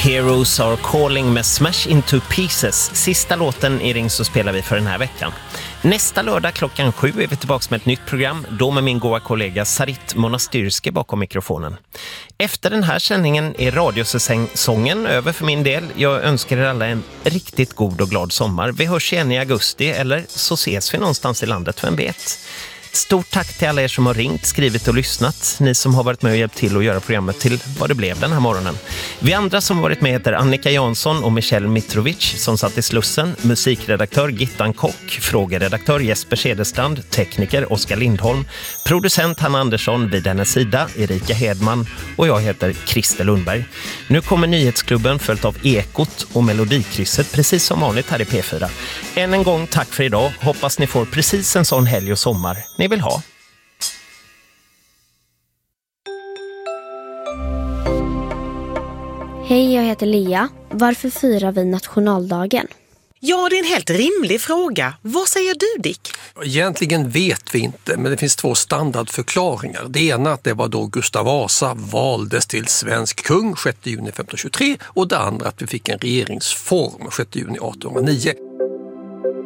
Heroes Are Calling med Smash Into Pieces. Sista låten i Ring så spelar vi för den här veckan. Nästa lördag klockan 7 är vi tillbaka med ett nytt program, då med min goda kollega Sarit Monastyrske bakom mikrofonen. Efter den här sändningen är radiosäsongen över för min del. Jag önskar er alla en riktigt god och glad sommar. Vi hörs igen i augusti, eller så ses vi någonstans i landet, vem vet. Stort tack till alla er som har ringt, skrivit och lyssnat. Ni som har varit med och hjälpt till att göra programmet till vad det blev den här morgonen. Vi andra som varit med heter Annika Jansson och Michelle Mitrovic som satt i Slussen. Musikredaktör Gittan Kock, frågeredaktör Jesper Cederstrand, tekniker Oskar Lindholm, producent Hanna Andersson, vid hennes sida Erika Hedman och jag heter Christer Lundberg. Nu kommer Nyhetsklubben följt av Ekot och Melodikrysset precis som vanligt här i P4. Än en gång tack för idag. Hoppas ni får precis en sån helg och sommar ni vill ha. Hej, jag heter Lea. Varför firar vi nationaldagen? Ja, det är en helt rimlig fråga. Vad säger du, Dick? Egentligen vet vi inte, men det finns två standardförklaringar. Det ena att det var då Gustav Vasa valdes till svensk kung 6 juni 1523 och det andra att vi fick en regeringsform 6 juni 1809.